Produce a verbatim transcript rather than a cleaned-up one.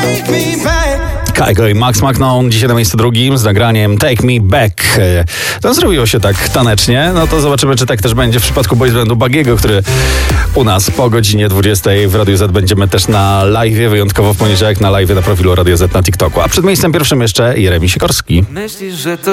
Kygo i Max McNown dzisiaj na miejscu drugim z nagraniem Take Me Back. To zrobiło się tak tanecznie, no to zobaczymy, czy tak też będzie w przypadku boys bandu Bagiego, który u nas po godzinie dwudziestej w Radiu Z będziemy też na live'ie, wyjątkowo w poniedziałek na live'ie na profilu Radio Z na TikToku. A przed miejscem pierwszym jeszcze Jeremi Sikorski. Myślisz, że to